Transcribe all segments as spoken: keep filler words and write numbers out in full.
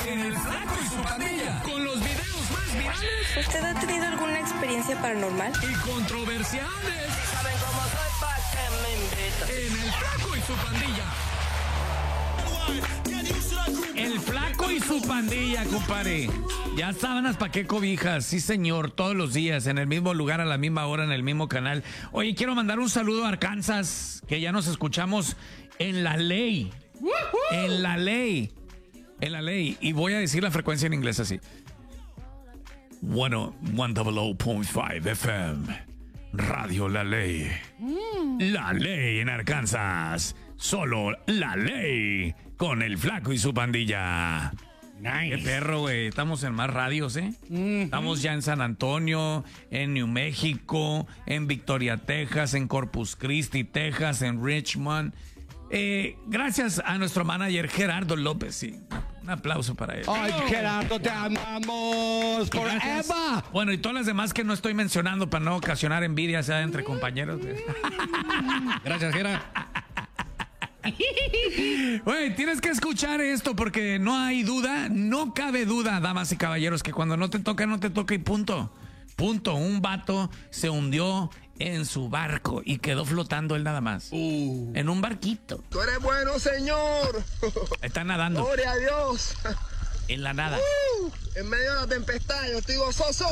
en El Flaco y su Pandilla, con los videos más virales. ¿Usted ha tenido alguna experiencia paranormal? Y controversiales. ¿Saben cómo soy? ¿Pa' qué me invitan? En El Flaco y su Pandilla. El Flaco y su Pandilla, compadre. Ya sábanas pa' qué cobijas, sí señor, todos los días, en el mismo lugar, a la misma hora, en el mismo canal. Oye, quiero mandar un saludo a Arkansas, que ya nos escuchamos en la ley. En la ley. En la ley. Y voy a decir la frecuencia en inglés así. Bueno, ciento cinco punto cinco F M. Radio La Ley. La Ley en Arkansas. Solo La Ley. Con El Flaco y su Pandilla. Nice. Qué perro, güey. Estamos en más radios, ¿eh? Mm-hmm. Estamos ya en San Antonio, en New México, en Victoria, Texas, en Corpus Christi, Texas, en Richmond. Eh, gracias a nuestro manager Gerardo López, sí. Un aplauso para él. Ay, Gerardo, te amamos. Por Eva. Bueno, y todas las demás que no estoy mencionando para no ocasionar envidia, sea entre compañeros. Gracias, Gerardo. Güey, tienes que escuchar esto porque no hay duda, no cabe duda, damas y caballeros, que cuando no te toca, no te toca y punto. Punto. Un vato se hundió en su barco y quedó flotando él nada más. Uh. En un barquito. Tú eres bueno, Señor. Está nadando. Gloria a Dios. En la nada. Uh, en medio de la tempestad, yo estoy gozoso.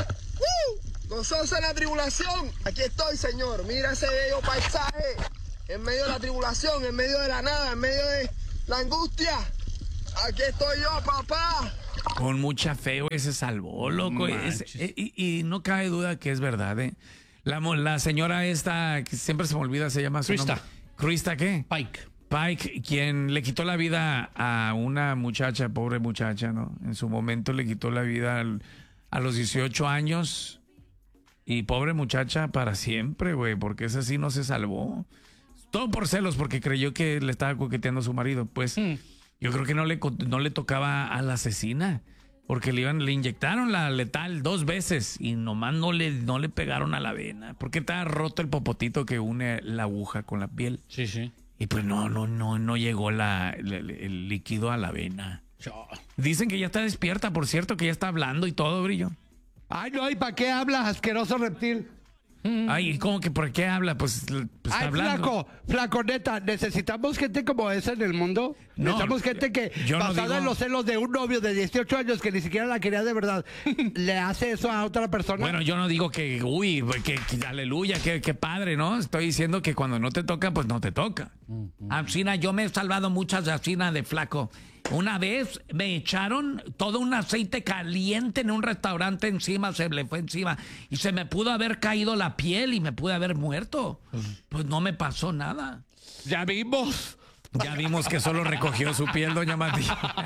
Uh, gozoso en la tribulación. Aquí estoy, Señor. Mira ese bello paisaje. En medio de la tribulación, en medio de la nada, en medio de la angustia. Aquí estoy yo, papá. Con mucha fe, güey, se salvó, loco. Es, es, y, y no cabe duda que es verdad, ¿eh? La, la señora esta, que siempre se me olvida, se llama su Krista. nombre. ¿Krista qué? Pike. Pike, quien le quitó la vida a una muchacha, pobre muchacha, ¿no? En su momento le quitó la vida al, a los dieciocho años. Y pobre muchacha para siempre, güey, porque esa sí no se salvó. Todo por celos, porque creyó que le estaba coqueteando a su marido. Pues mm. yo creo que no le, no le tocaba a la asesina, porque le, iban, le inyectaron la letal dos veces y nomás no le, no le pegaron a la vena, porque está roto el popotito que une la aguja con la piel. Sí, sí. Y pues no, no, no, no llegó la, el, el líquido a la vena. Dicen que ya está despierta, por cierto, que ya está hablando y todo, Brillo. Ay, no, ¿y para qué hablas, asqueroso reptil? Ay, ¿cómo que por qué habla? Pues, pues está Ay, hablando. flaco, flaco, neta, ¿necesitamos gente como esa en el mundo? No, necesitamos gente que, yo no basada digo... en los celos de un novio de dieciocho años que ni siquiera la quería de verdad, le hace eso a otra persona. Bueno, yo no digo que, uy, que, que aleluya, que, que padre, ¿no? Estoy diciendo que cuando no te toca, pues no te toca. Uh-huh. Asina, yo me he salvado muchas de Asina de flaco. Una vez me echaron todo un aceite caliente en un restaurante encima, se le fue encima y se me pudo haber caído la piel y me pude haber muerto. Pues no me pasó nada. Ya vimos. Ya vimos que solo recogió su piel, doña Mati.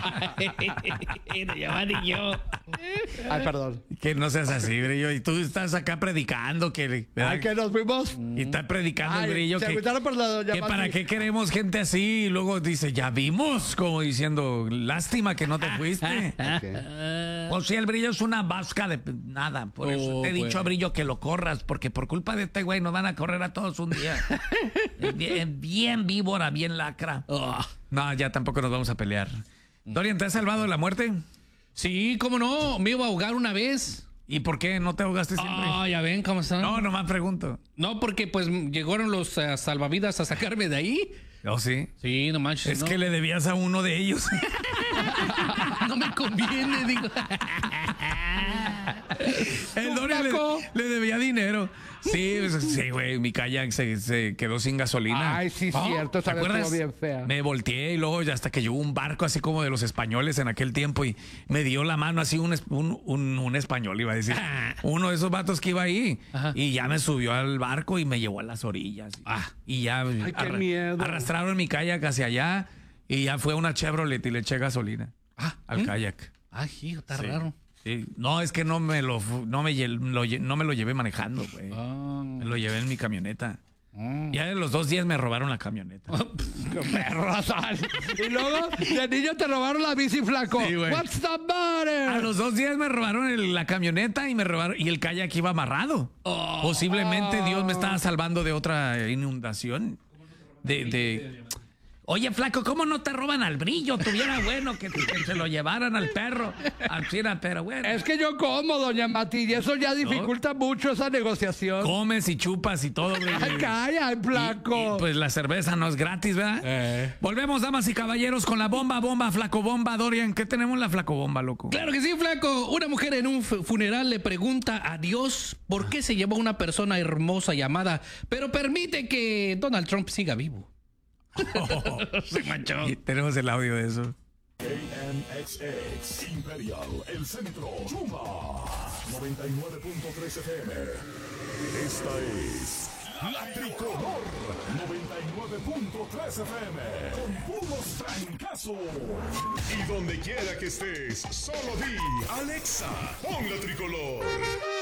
Doña Mati, yo. Ay, perdón. Que no seas así, Brillo. Y tú estás acá predicando que... ¿verdad? Ay, que nos fuimos. Y está predicando el Brillo se que, por la doña que Mati. para qué queremos gente así. Y luego dice, ya vimos, como diciendo, lástima que no te fuiste. Okay. Pues sí, el Brillo es una vasca de nada. Por oh, eso te he dicho, pues. Brillo, que lo corras, porque por culpa de este güey nos van a correr a todos un día. bien, bien víbora, bien lacra. Oh. No, ya tampoco nos vamos a pelear. Dorian, ¿te has salvado de la muerte? Sí, cómo no, me iba a ahogar una vez. ¿Y por qué no te ahogaste siempre? Ah, oh, ya ven cómo están. No, nomás pregunto. No, porque pues llegaron los uh, salvavidas a sacarme de ahí. ¿Oh, sí? Sí, no manches. Es no. que le debías a uno de ellos. No me conviene, digo. El Dorian le, le debía dinero. Sí, sí, güey, mi kayak se, se quedó sin gasolina. Ay, sí, ¿Oh? cierto, ¿Te acuerdas? Bien fea. Me volteé y luego ya hasta que llegó un barco así como de los españoles en aquel tiempo y me dio la mano así un, un, un, un español, iba a decir. Uno de esos vatos que iba ahí. Ajá. Y ya me subió al barco y me llevó a las orillas. Ah. Y ya Ay, arra miedo. arrastraron mi kayak hacia allá y ya fue una Chevrolet y le eché gasolina ah, al ¿eh? kayak. Ah, hijo, está sí. raro. Sí. No, es que no me lo no me, lo, no me lo llevé manejando, güey. Oh. Me lo llevé en mi camioneta. Oh. Ya en los dos días me robaron la camioneta. Y luego de niño te robaron la bici, flaco. Sí, What's the matter? A los dos días me robaron el, la camioneta y me robaron y el kayak iba amarrado. Oh. Posiblemente Dios me estaba salvando de otra inundación. De, de Oye, flaco, ¿cómo no te roban al brillo? Tuviera bueno que, que se lo llevaran al perro. Así era, pero bueno. Es que yo como, doña Mati, y eso ya dificulta mucho esa negociación. Comes y chupas y todo. Ay, calla, flaco. Y, y, pues la cerveza no es gratis, ¿verdad? Eh. Volvemos, damas y caballeros, con la bomba, bomba, flaco bomba. Dorian, ¿qué tenemos la flaco bomba, loco? Claro que sí, flaco. Una mujer en un fu- funeral le pregunta a Dios por qué se llevó a una persona hermosa y amada, pero permite que Donald Trump siga vivo. Oh, se manchó. Y tenemos el audio de eso. K N X X Imperial, el centro, Chuma, noventa y nueve punto tres F M. Esta es La Tricolor, noventa y nueve punto tres F M, con puros francazos. Y donde quiera que estés, solo di, Alexa, pon La Tricolor.